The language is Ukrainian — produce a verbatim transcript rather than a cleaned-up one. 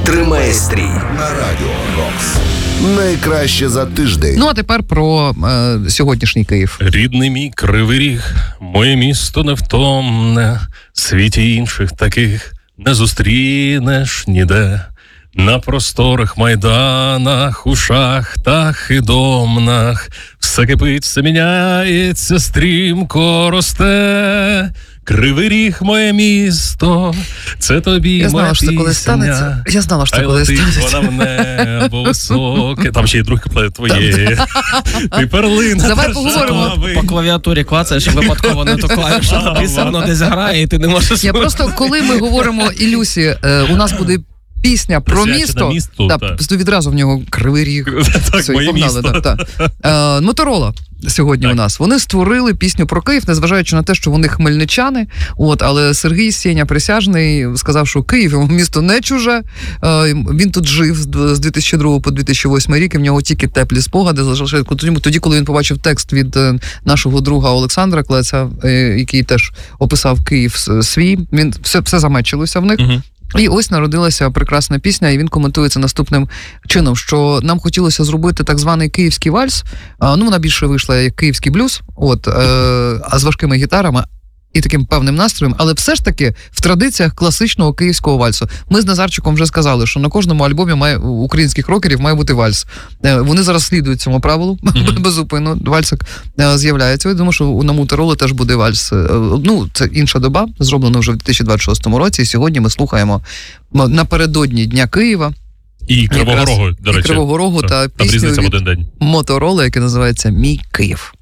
Тримає стрій на радіо Рокс. Найкраще за тиждень. Ну, а тепер про е, сьогоднішній Київ. Рідний мій Кривий Ріг, моє місто невтомне, світі інших таких не зустрінеш ніде. На просторих майданах, у шахтах і домнах все кипить, все міняється, стрімко росте. Кривий Ріг, моє місто, це тобі Я знала, моя що це коли станеться. Я знала, що це коли станеться. Вона в небо високе. Там ще й друг куплет твоє. Ти перлина. Давай поговоримо. По клавіатурі клацаєш, випадково не то клавішу, тобі все одно десь грає, і ти не можеш... Я просто, коли ми говоримо Ілюсі, е, у нас буде пісня про Присвячена місто, місту, та, так. відразу в нього Кривий Ріг. Так, Все, моє погнали, місто. да, та. Е, Моторола сьогодні Так. у нас. Вони створили пісню про Київ, незважаючи на те, що вони хмельничани. От, але Сергій Сєня Присяжний сказав, що Київ йому місто не чуже. Е, він тут жив з дві тисячі другого по дві тисячі восьмий рік, і в нього тільки теплі спогади залишилися. Тоді, коли він побачив текст від нашого друга Олександра Клеца, е, який теж описав Київ свій, він все, все замечилося в них. Угу. І ось народилася прекрасна пісня, і він коментується наступним чином, що нам хотілося зробити так званий київський вальс, а, ну вона більше вийшла як київський блюз, от, е, а з важкими гітарами і таким певним настроєм, але все ж таки в традиціях класичного київського вальсу. Ми з Назарчиком вже сказали, що на кожному альбомі має, українських рокерів має бути вальс. Е, вони зараз слідують цьому правилу, mm-hmm. безупинно, вальсик е, з'являється. Я думаю, що на Мотороли теж буде вальс. Е, ну, це інша доба, зроблено вже в дві тисячі двадцять шостому році, і сьогодні ми слухаємо напередодні Дня Києва. І Кривого Рогу, до речі. І Кривого Рогу та Там пісню різниця в від один день. Мотороли, яка називається «Мій Київ».